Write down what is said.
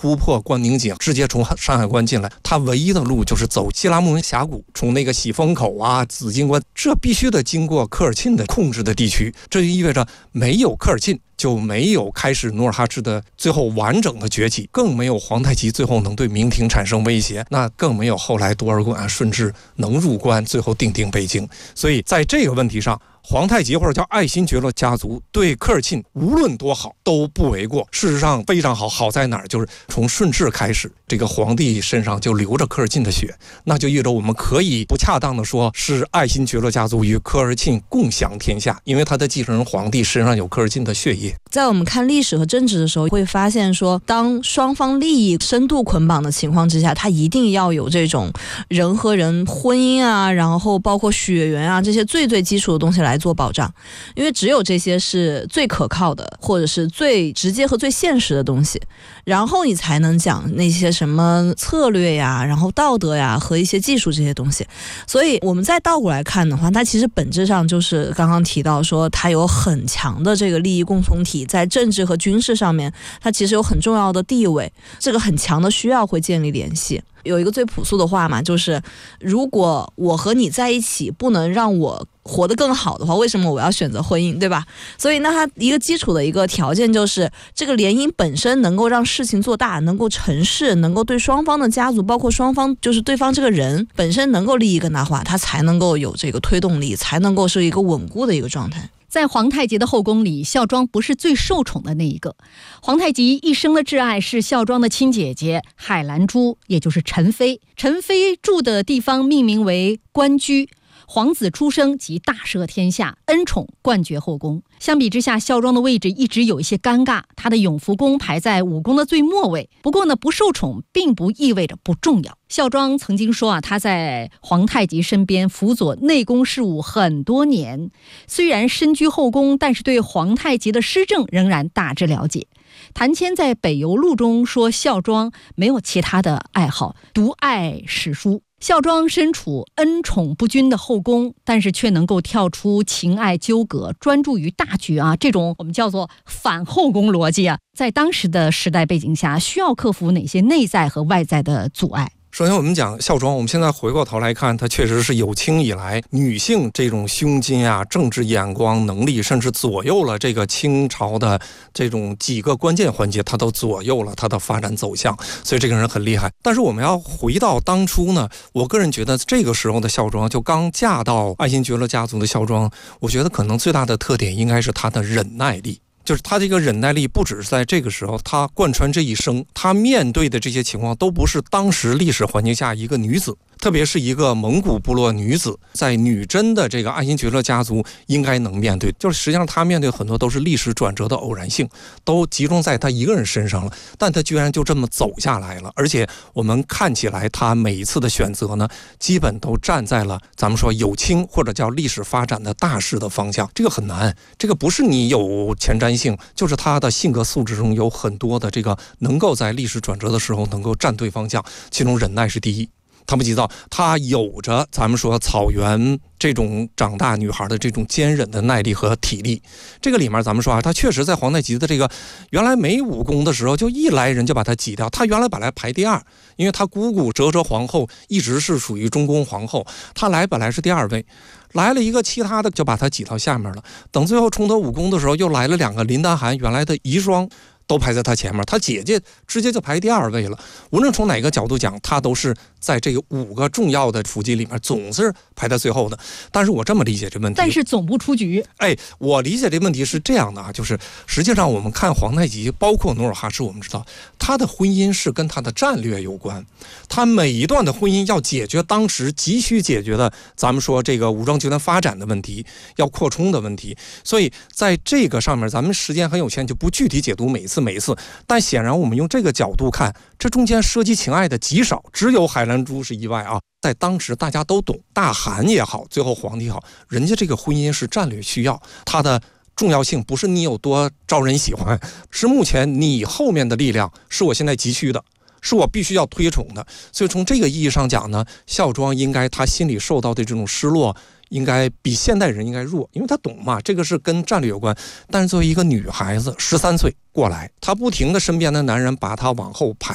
突破关宁井，直接从山海关进来，他唯一的路就是走西拉木伦峡谷，从那个喜峰口啊、紫金关，这必须得经过科尔沁的控制的地区，这就意味着没有科尔沁就没有开始努尔哈赤的最后完整的崛起，更没有皇太极最后能对明廷产生威胁，那更没有后来多尔衮、顺治能入关，最后定北京。所以在这个问题上，皇太极或者叫爱新觉罗家族对科尔沁无论多好都不为过。事实上非常好，好在哪儿？就是从顺治开始，这个皇帝身上就流着科尔沁的血，那就意味着我们可以不恰当的说是爱新觉罗家族与科尔沁共享天下，因为他的继承人皇帝身上有科尔沁的血液。 在我们看历史和政治的时候，会发现说，当双方利益深度捆绑的情况之下，它一定要有这种人和人婚姻啊，然后包括血缘啊，这些最基础的东西来做保障，因为只有这些是最可靠的，或者是最直接和最现实的东西，然后你才能讲那些什么策略呀，然后道德呀和一些技术这些东西。所以我们再倒过来看的话，它其实本质上就是刚刚提到说，它有很强的这个利益共同体，在政治和军事上面它其实有很重要的地位，这个很强的需要会建立联系。有一个最朴素的话嘛，就是如果我和你在一起不能让我活得更好的话，为什么我要选择婚姻，对吧？所以那它一个基础的一个条件就是这个联姻本身能够让事情做大，能够成事，能够对双方的家族，包括双方就是对方这个人本身能够利益更大化，它才能够有这个推动力，才能够是一个稳固的一个状态。 在皇太极的后宫里，孝庄不是最受宠的那一个。皇太极一生的挚爱是孝庄的亲姐姐海兰珠，也就是陈妃。陈妃住的地方命名为官居，皇子出生即大赦天下，恩宠冠绝后宫。相比之下，孝庄的位置一直有一些尴尬，他的永福宫排在武宫的最末位。不过呢，不受宠并不意味着不重要。孝庄曾经说他在皇太极身边辅佐内宫事务很多年，虽然身居后宫，但是对皇太极的施政仍然大致了解。谭谦在《北游录》中说，孝庄没有其他的爱好，独爱史书。孝庄身处恩宠不均的后宫，但是却能够跳出情爱纠葛，专注于大局啊，这种我们叫做反后宫逻辑啊，在当时的时代背景下，需要克服哪些内在和外在的阻碍？ 首先我们讲孝庄，我们现在回过头来看，它确实是有清以来女性这种胸襟啊、政治眼光、能力，甚至左右了这个清朝的这种几个关键环节，它都左右了它的发展走向，所以这个人很厉害。但是我们要回到当初呢，我个人觉得这个时候的孝庄，就刚嫁到爱新觉罗家族的孝庄，我觉得可能最大的特点应该是她的忍耐力。就是他这个忍耐力不只是在这个时候，他贯穿这一生，他面对的这些情况都不是当时历史环境下一个女子，特别是一个蒙古部落女子，在女真的这个爱新觉罗家族应该能面对，就是实际上她面对很多都是历史转折的偶然性，都集中在她一个人身上了，但她居然就这么走下来了，而且我们看起来她每一次的选择呢，基本都站在了咱们说有清或者叫历史发展的大势的方向，这个很难，这个不是你有前瞻性，就是她的性格素质中有很多的这个能够在历史转折的时候能够站对方向，其中忍耐是第一。他不急躁，她有着咱们说草原这种长大女孩的这种坚忍的耐力和体力。这个里面咱们说啊，她确实在皇太极的这个原来没武功的时候，就一来人就把她挤掉。她原来本来排第二，因为她姑姑哲哲皇后一直是属于中宫皇后，她本来是第二位。来了一个其他的就把她挤到下面了。等最后重得武功的时候，又来了两个林丹汗原来的遗孀，都排在他前面，他姐姐直接就排第二位了。无论从哪个角度讲，他都是在这个5个重要的辅祭里面总是排在最后的。但是我这么理解这问题， 但是总不出局。 我理解这问题是这样的啊，就是实际上我们看皇太极，包括努尔哈赤，我们知道他的婚姻是跟他的战略有关，他每一段的婚姻要解决当时急需解决的，咱们说这个武装集团发展的问题，要扩充的问题。所以在这个上面，咱们时间很有限，就不具体解读每一次。但显然我们用这个角度看，这中间涉及情爱的极少，只有海兰珠是意外啊。在当时大家都懂，大汗也好，最后皇帝也好，人家这个婚姻是战略需要，它的重要性不是你有多招人喜欢，是目前你后面的力量是我现在急需的，是我必须要推崇的。所以从这个意义上讲呢，孝庄应该他心里受到的这种失落应该比现代人应该弱，因为他懂嘛，这个是跟战略有关。但是作为一个女孩子13岁过来，她不停的身边的男人把她往后排，